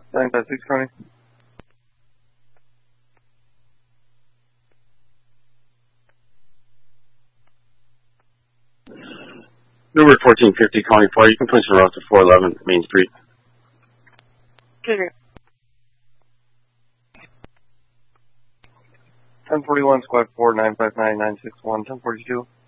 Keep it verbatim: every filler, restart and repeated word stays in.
nine five six, Connie. Number fourteen fifty, County four, you can push her off to four eleven Main Street. Okay. ten forty-one, Squad four, nine five nine, nine six one, ten forty-two.